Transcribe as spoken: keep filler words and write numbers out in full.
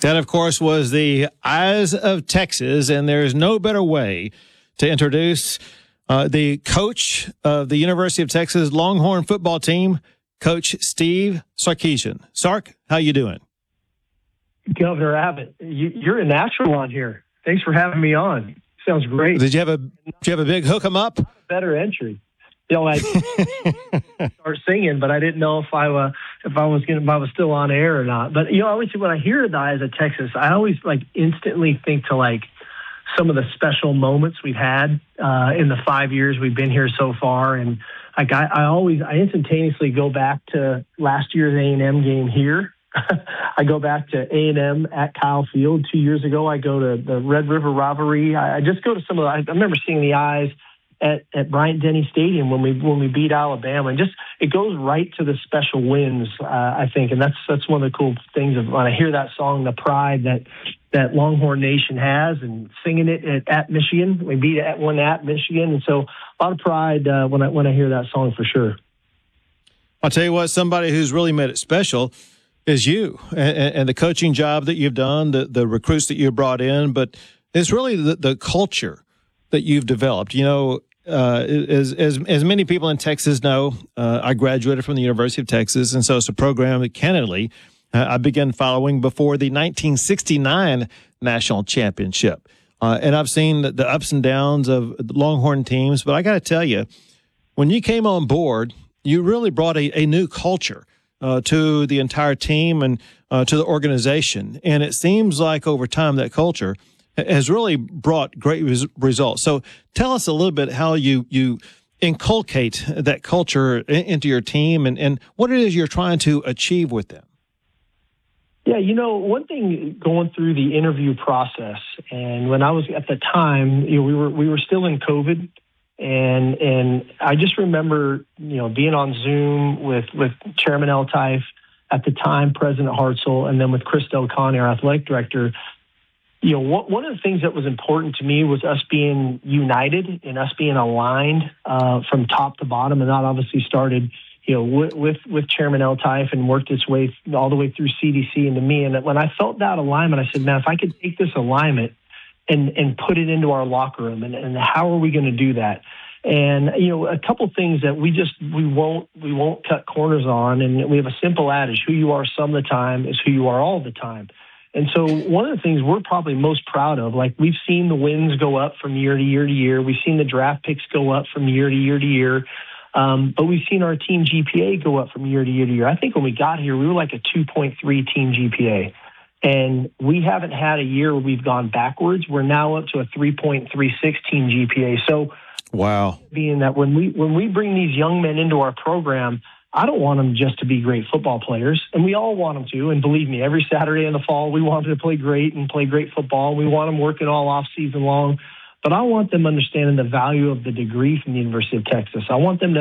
That, of course, was the Eyes of Texas, and there's no better way to introduce uh, the coach of the University of Texas Longhorn football team, Coach Steve Sarkisian. Sark, how you doing? Governor Abbott, you, you're a natural on here. Thanks for having me on. Sounds great. Did you have a Did you have a big hook 'em up? Better entry. You know, I start singing, but I didn't know if I uh, if I was gonna, if I was still on air or not. But you know, always when I hear the Eyes of Texas, I always like instantly think to like some of the special moments we've had uh, in the five years we've been here so far, and like I, I always I instantaneously go back to last year's A and M game here. I go back to A and M at Kyle Field two years ago. I go to the Red River Rivalry. I, I just go to some of the, I remember seeing the Eyes at, at Bryant-Denny Stadium when we when we beat Alabama, and just it goes right to the special wins, uh, I think, and that's that's one of the cool things of when I hear that song, the pride that that Longhorn Nation has, and singing it at, at Michigan. We beat at one at Michigan, and so a lot of pride uh, when I when I hear that song for sure. I'll tell you what, somebody who's really made it special is you and, and the coaching job that you've done, the, the recruits that you brought in, but it's really the, the culture that you've developed. You know, uh, as, as, as many people in Texas know, uh, I graduated from the University of Texas, and so it's a program that candidly uh, I began following before the nineteen sixty-nine national championship. Uh, and I've seen the, the ups and downs of the Longhorn teams, but I got to tell you, when you came on board, you really brought a, a new culture Uh, to the entire team and uh, to the organization. And it seems like over time that culture has really brought great res- results. So tell us a little bit how you, you inculcate that culture in, into your team and, and what it is you're trying to achieve with them. Yeah, you know, one thing going through the interview process, and when I was at the time, you know, we were we were still in COVID. And and I just remember, you know, being on Zoom with, with Chairman Eltife, at the time President Hartzell, and then with Chris Del Conte, our athletic director. You know, what, one of the things that was important to me was us being united and us being aligned uh, from top to bottom. And that obviously started, you know, with, with, with Chairman Eltife and worked its way all the way through C D C and to me. And when I felt that alignment, I said, man, if I could take this alignment and and put it into our locker room, and, and how are we going to do that? And, you know, a couple things that we just, we won't, we won't cut corners on. And we have a simple adage: who you are some of the time is who you are all the time. And so one of the things we're probably most proud of, like we've seen the wins go up from year to year to year. We've seen the draft picks go up from year to year to year. Um, but we've seen our team G P A go up from year to year to year. I think when we got here, we were like a two point three team G P A. And we haven't had a year where we've gone backwards. We're now up to a three point three six team G P A. So, wow. Being that when we when we bring these young men into our program, I don't want them just to be great football players, and we all want them to. And believe me, every Saturday in the fall, we want them to play great and play great football. We want them working all off season long. But I want them understanding the value of the degree from the University of Texas. I want them to